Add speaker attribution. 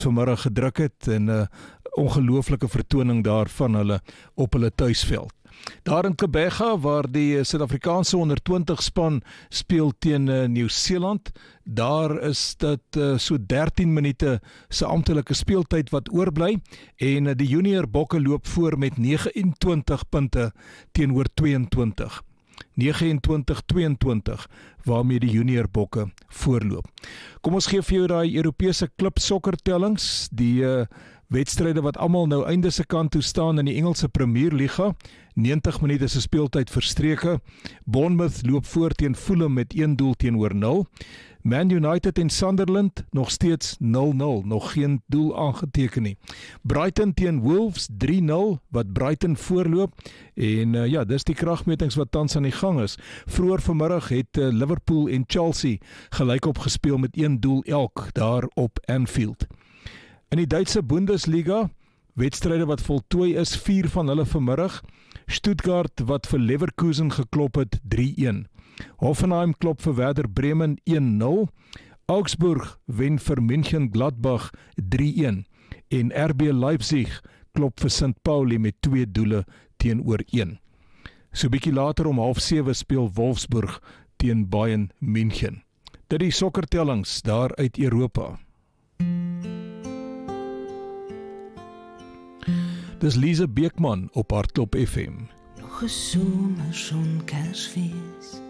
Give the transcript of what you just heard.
Speaker 1: vanmiddag gedruk het en 'n ongelooflike vertoning daarvan hulle op hulle tuisveld. Daar in Kebega waar die Suid-Afrikaanse onder 20 span speel teen Nieu-Seeland, daar is dit so 13 minute se amptelike speeltyd wat oorbly en die junior bokke loop voor met 29 punte teenoor 22. 29-22 waarmee die junior bokke voorloop. Kom ons gee vir jou daai Europese klub sokkertellings, die wedstryde wat almal nou einde se kant toe staan in die Engelse Premier Liga. 90 minute se speeltyd verstreke. Bournemouth loop voor teen Fulham met 1-0 Man United en Sunderland nog steeds 0-0, nog geen doel aangeteken nie. Brighton teen Wolves 3-0 wat Brighton voorloop en dis die kragmetings wat tans aan die gang is. Vroeër vanmiddag het Liverpool en Chelsea gelykop gespeel met 1 doel elk daar op Anfield. In die Duitse Bundesliga, wedstryde wat voltooi is, 4 van hulle vanmiddag. Stuttgart wat vir Leverkusen geklop het 3-1. Hoffenheim klop vir Werder Bremen 1-0. Augsburg wen vir Mönchengladbach 3-1 en RB Leipzig klop vir St. Pauli met 2 doele teenoor 1. So bietjie later om 6:30 speel Wolfsburg teen Bayern München. Dit die sokkertellings daar uit Europa. Dis Lise Beekman op Hartklop FM.
Speaker 2: Nog 'n somer son Kersfees.